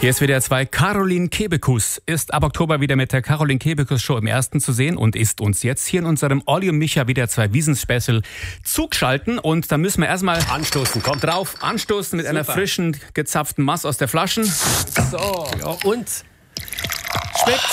Hier ist WDR 2. Caroline Kebekus ist ab Oktober wieder mit der Caroline Kebekus Show im Ersten zu sehen und ist uns jetzt hier in unserem Olli und Micha WDR 2 Wiesn-Special zugeschalten. Und da müssen wir erstmal anstoßen, kommt drauf anstoßen mit einer frischen, gezapften Maß aus der Flaschen. So. Ja, und schmeckt.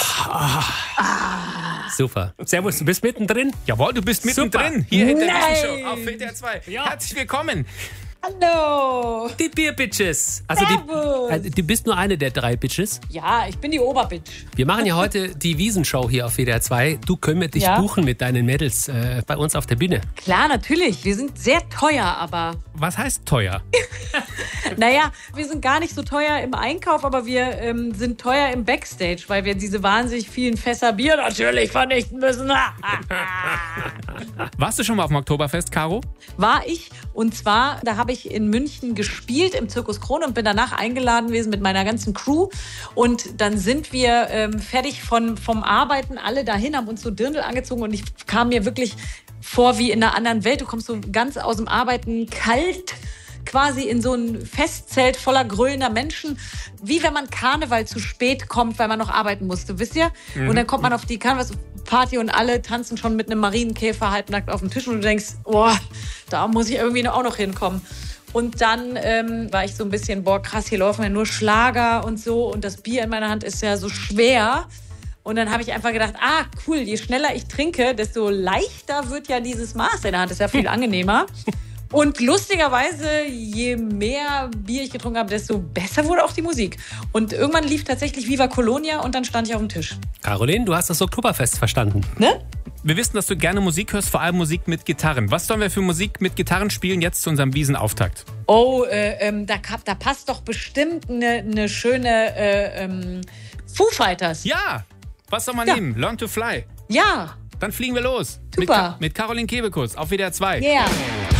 Super. Servus, du bist mittendrin? Jawohl, du bist mittendrin. Hier in der Wiesn-Show auf WDR 2. Ja. Herzlich willkommen. Hallo! Die Bierbitches. Also du bist nur eine der 3 Bitches. Ja, ich bin die Oberbitch. Wir machen ja heute die Wiesn-Show hier auf WDR 2. Du könntest dich buchen mit deinen Mädels bei uns auf der Bühne. Klar, natürlich. Wir sind sehr teuer, aber... Was heißt teuer? Naja, wir sind gar nicht so teuer im Einkauf, aber wir sind teuer im Backstage, weil wir diese wahnsinnig vielen Fässer Bier natürlich vernichten müssen. Warst du schon mal auf dem Oktoberfest, Caro? War ich. Und zwar, da habe ich in München gespielt im Zirkus Krone und bin danach eingeladen gewesen mit meiner ganzen Crew. Und dann sind wir fertig vom Arbeiten alle dahin, haben uns so Dirndl angezogen und ich kam mir wirklich vor wie in einer anderen Welt. Du kommst so ganz aus dem Arbeiten kalt quasi in so ein Festzelt voller grölender Menschen, wie wenn man Karneval zu spät kommt, weil man noch arbeiten musste, wisst ihr? Und dann kommt man auf die Karnevalsparty und alle tanzen schon mit einem Marienkäfer halbnackt auf dem Tisch und du denkst, boah, da muss ich irgendwie auch noch hinkommen. Und dann war ich so ein bisschen, boah krass, hier laufen ja nur Schlager und so und das Bier in meiner Hand ist ja so schwer. Und dann habe ich einfach gedacht, cool, je schneller ich trinke, desto leichter wird ja dieses Maß in der Hand, das ist ja viel angenehmer. Und lustigerweise, je mehr Bier ich getrunken habe, desto besser wurde auch die Musik. Und irgendwann lief tatsächlich Viva Colonia und dann stand ich auf dem Tisch. Caroline, du hast das Oktoberfest verstanden. Ne? Wir wissen, dass du gerne Musik hörst, vor allem Musik mit Gitarren. Was sollen wir für Musik mit Gitarren spielen jetzt zu unserem Wiesenauftakt? Oh, da passt doch bestimmt eine schöne Foo Fighters. Ja, was soll man nehmen? Learn to Fly. Ja. Dann fliegen wir los. Super. Mit Caroline Kebekus auf WDR 2. Yeah.